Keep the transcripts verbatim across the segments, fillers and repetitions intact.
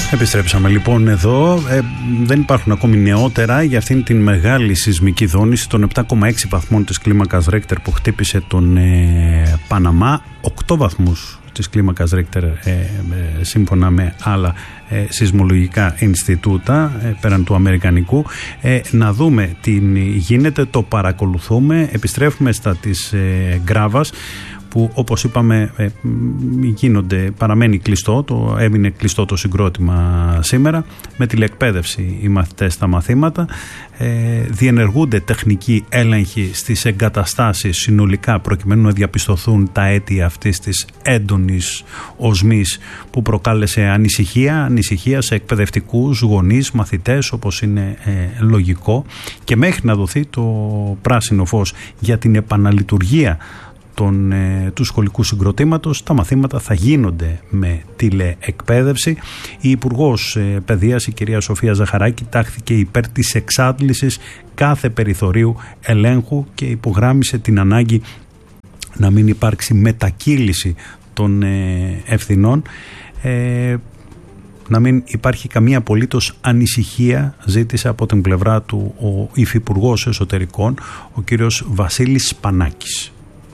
Επιστρέψαμε λοιπόν εδώ. Ε, δεν υπάρχουν ακόμη νεότερα για αυτήν την μεγάλη σεισμική δόνηση των επτά κόμμα έξι βαθμών της κλίμακας Ρέκτορ που χτύπησε τον ε, Παναμά. οκτώ βαθμούς της κλίμακας Ρέκτορ ε, ε, σύμφωνα με άλλα ε, σεισμολογικά Ινστιτούτα ε, πέραν του αμερικανικού. Ε, να δούμε τι γίνεται, το παρακολουθούμε. Επιστρέφουμε στα της ε, Γκράβας, που όπως είπαμε ε, γίνονται, παραμένει κλειστό, το, έμεινε κλειστό το συγκρότημα σήμερα, με τηλεκπαίδευση οι μαθητές στα μαθήματα. Ε, διενεργούνται τεχνικοί έλεγχοι στις εγκαταστάσεις συνολικά προκειμένου να διαπιστωθούν τα αίτια αυτής της έντονης οσμής που προκάλεσε ανησυχία, ανησυχία σε εκπαιδευτικούς, γονείς, μαθητές, όπως είναι ε, λογικό, και μέχρι να δοθεί το πράσινο φως για την επαναλειτουργία Τον, ε, του σχολικού συγκροτήματος, τα μαθήματα θα γίνονται με τηλεεκπαίδευση. Η Υπουργός ε, Παιδείας, η κυρία Σοφία Ζαχαράκη, τάχθηκε υπέρ της εξάντλησης κάθε περιθωρίου ελέγχου και υπογράμμισε την ανάγκη να μην υπάρξει μετακύληση των ε, ευθυνών, ε, να μην υπάρχει καμία απολύτως ανησυχία, ζήτησε από την πλευρά του ο Υφυπουργός Εσωτερικών, ο κύριος Βασίλης Σπανάκης.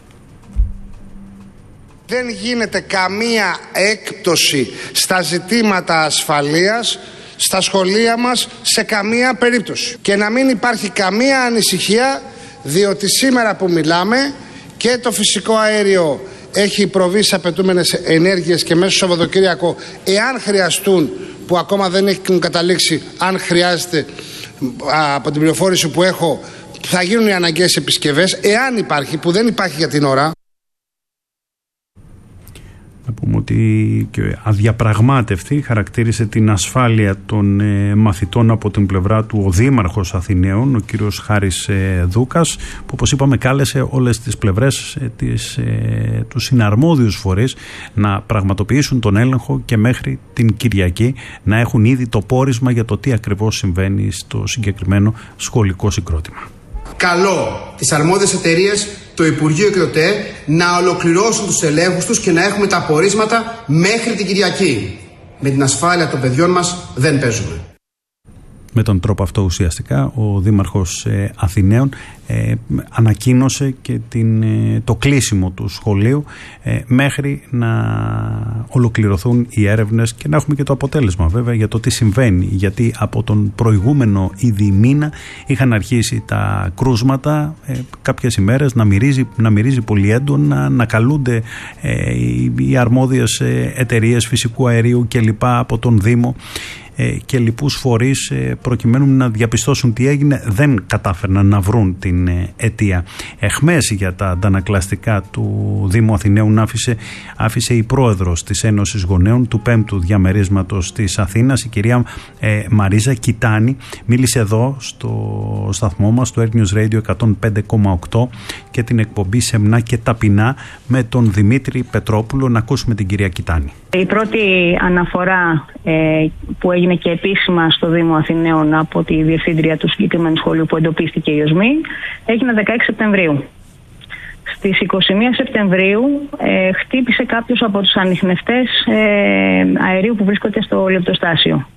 Δεν γίνεται καμία έκπτωση στα ζητήματα ασφαλείας στα σχολεία μας σε καμία περίπτωση. Και να μην υπάρχει καμία ανησυχία, διότι σήμερα που μιλάμε και το φυσικό αέριο έχει προβεί σε απαιτούμενες ενέργειες και μέσα στο Σαββατοκύριακο, εάν χρειαστούν, που ακόμα δεν έχουν καταλήξει, αν χρειάζεται, από την πληροφόρηση που έχω, θα γίνουν οι αναγκαίες επισκευές, εάν υπάρχει, που δεν υπάρχει για την ώρα. Να πούμε ότι και αδιαπραγμάτευτη χαρακτήρισε την ασφάλεια των ε, μαθητών από την πλευρά του ο Δήμαρχος Αθηναίων, ο κύριος Χάρης ε, Δούκας, που όπως είπαμε κάλεσε όλες τις πλευρές, ε, τις, ε, τους συναρμόδιους φορείς να πραγματοποιήσουν τον έλεγχο και μέχρι την Κυριακή να έχουν ήδη το πόρισμα για το τι ακριβώς συμβαίνει στο συγκεκριμένο σχολικό συγκρότημα. Καλώ τις αρμόδιες εταιρείες, το Υπουργείο και το ΤΕ να ολοκληρώσουν τους ελέγχους τους και να έχουμε τα απορίσματα μέχρι την Κυριακή. Με την ασφάλεια των παιδιών μας δεν παίζουμε. Με τον τρόπο αυτό ουσιαστικά ο Δήμαρχος ε, Αθηναίων ε, ανακοίνωσε και την, ε, το κλείσιμο του σχολείου ε, μέχρι να ολοκληρωθούν οι έρευνες και να έχουμε και το αποτέλεσμα βέβαια για το τι συμβαίνει, γιατί από τον προηγούμενο ήδη μήνα είχαν αρχίσει τα κρούσματα ε, κάποιες ημέρες να μυρίζει, να μυρίζει πολύ έντονα, να καλούνται ε, οι, οι αρμόδιες ε, εταιρείες φυσικού αερίου κλπ από τον Δήμο και λοιπούς φορείς προκειμένου να διαπιστώσουν τι έγινε. Δεν κατάφερναν να βρουν την αιτία. Εχμές για τα αντανακλαστικά του Δήμου Αθηναίων άφησε, άφησε η πρόεδρος της Ένωσης Γονέων του πέμπτου διαμερίσματος της Αθήνας, η κυρία ε, Μαρίζα Κιτάνη. Μίλησε εδώ στο σταθμό μας, στο Air News Radio εκατόν πέντε κόμμα οκτώ και την εκπομπή Σεμνά και Ταπεινά με τον Δημήτρη Πετρόπουλο. Να ακούσουμε την κυρία Κιτάνη. Η πρώτη αναφορά ε, που έγινε και επίσημα στο Δήμο Αθηναίων από τη διευθύντρια του συγκεκριμένου σχολείου που εντοπίστηκε η οσμή έγινε δεκαέξι Σεπτεμβρίου. Στις είκοσι μία Σεπτεμβρίου ε, χτύπησε κάποιος από τους ανιχνευτές ε, αερίου που βρίσκονται στο λεπτοστάσιο.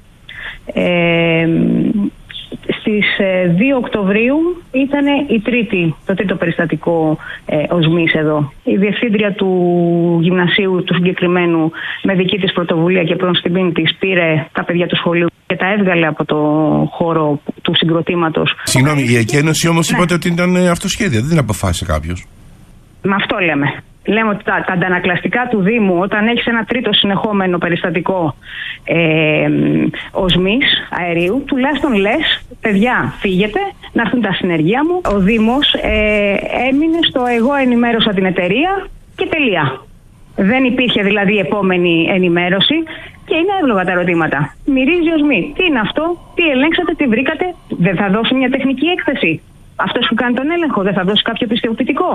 Ε, Στις δύο Οκτωβρίου ήταν η τρίτη, το τρίτο περιστατικό ε, οσμής εδώ. Η διευθύντρια του γυμνασίου του συγκεκριμένου με δική της πρωτοβουλία και προς τιμή της πήρε τα παιδιά του σχολείου και τα έβγαλε από το χώρο του συγκροτήματος. Συγγνώμη, η εκένωση όμως ναι. Είπατε ότι ήταν αυτοσχέδια, δεν την αποφάσισε κάποιος. Με αυτό λέμε. Λέμε ότι τα, τα αντανακλαστικά του Δήμου, όταν έχεις ένα τρίτο συνεχόμενο περιστατικό ε, οσμής αερίου, τουλάχιστον λες, παιδιά, φύγετε, να έρθουν τα συνεργεία μου. Ο Δήμος ε, έμεινε στο εγώ ενημέρωσα την εταιρεία και τελεία. Δεν υπήρχε δηλαδή επόμενη ενημέρωση και είναι εύλογα τα ερωτήματα. Μυρίζει οσμή. Τι είναι αυτό, τι ελέγξατε, τι βρήκατε, δεν θα δώσει μια τεχνική έκθεση. Αυτός που κάνει τον έλεγχο δεν θα δώσει κάποιο πιστοποιητικό.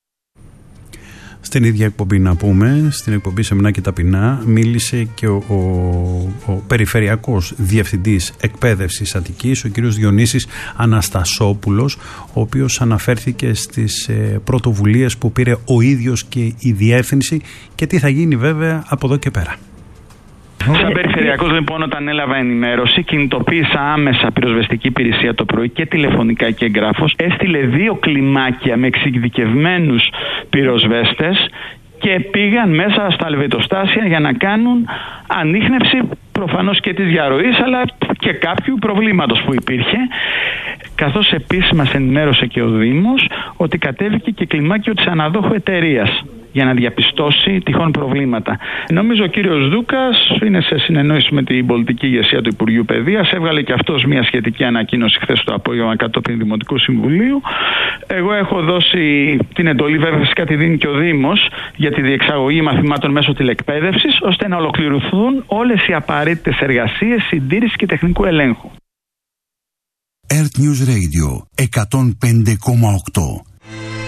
Στην ίδια εκπομπή να πούμε, στην εκπομπή Σεμνά και Ταπεινά, μίλησε και ο, ο, ο Περιφερειακός Διευθυντής Εκπαίδευσης Αττικής, ο κύριος Διονύσης Αναστασόπουλος, ο οποίος αναφέρθηκε στις ε, πρωτοβουλίες που πήρε ο ίδιος και η διεύθυνση και τι θα γίνει βέβαια από εδώ και πέρα. Σαν περιφερειακός λοιπόν, όταν έλαβα ενημέρωση, κινητοποίησα άμεσα πυροσβεστική υπηρεσία το πρωί και τηλεφωνικά και εγγράφος. Έστειλε δύο κλιμάκια με εξειδικευμένους πυροσβέστες και πήγαν μέσα στα ελβετοστάσια για να κάνουν ανίχνευση προφανώς και της διαρροής, αλλά και κάποιου προβλήματος που υπήρχε, καθώς επίσης μας ενημέρωσε και ο Δήμος ότι κατέβηκε και κλιμάκιο της αναδόχου εταιρείας για να διαπιστώσει τυχόν προβλήματα. Νομίζω ο κύριος Δούκας είναι σε συνεννόηση με την πολιτική ηγεσία του Υπουργείου Παιδείας. Έβγαλε και αυτός μια σχετική ανακοίνωση χθες το απόγευμα κατόπιν Δημοτικού Συμβουλίου. Εγώ έχω δώσει την εντολή, βέβαια φυσικά τη δίνει και ο Δήμος, για τη διεξαγωγή μαθημάτων μέσω τηλεκπαίδευσης, ώστε να ολοκληρωθούν όλες οι απαραίτητες εργασίες συντήρησης και τεχνικού ελέγχου. Earth News Radio εκατόν πέντε κόμμα οκτώ